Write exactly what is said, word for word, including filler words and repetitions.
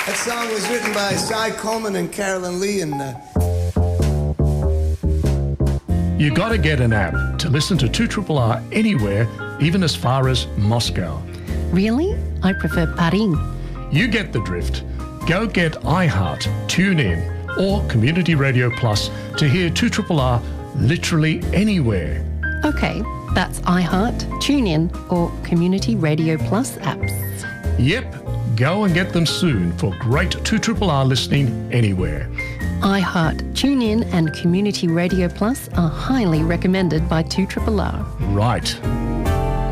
That song was written by Cy Coleman and Carolyn Lee, and uh... you got to get an app to listen to two R R R anywhere, even as far as Moscow. Really? I prefer Paris. You get the drift. Go get iHeart, TuneIn, or Community Radio Plus to hear two R R R literally anywhere. Okay, that's iHeart, TuneIn, or Community Radio Plus apps. Yep. Go and get them soon for great two R R R listening anywhere. iHeart, TuneIn and Community Radio Plus are highly recommended by two R R R. Right.